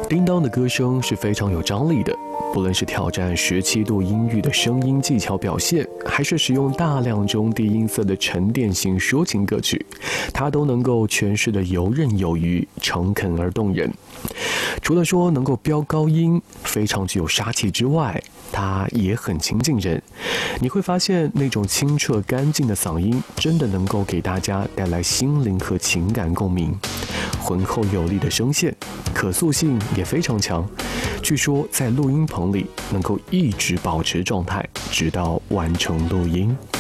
叮当的歌声是非常有张力的，不论是挑战17度音域的声音技巧表现，还是使用大量中低音色的沉淀型抒情歌曲，他都能够诠释得游刃有余，诚恳而动人。除了说能够飙高音，非常具有杀气之外，他也很亲近人。你会发现那种清澈干净的嗓音，真的能够给大家带来心灵和情感共鸣。浑厚有力的声线，可塑性也非常强。据说在录音棚里能够一直保持状态，直到完成录音。